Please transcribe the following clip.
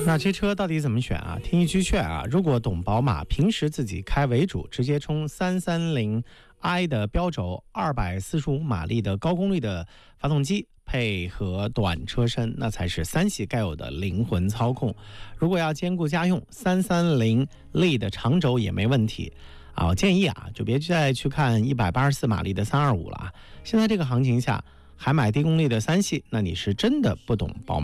那这车到底怎么选啊？听一句劝啊，如果懂宝马，平时自己开为主，直接冲 330i 的标轴，245马力的高功率的发动机，配合短车身，那才是3系该有的灵魂操控。如果要兼顾家用，330Li 的长轴也没问题。我建议就别再去看184马力的325了。现在这个行情下还买低功率的3系，那你是真的不懂宝马。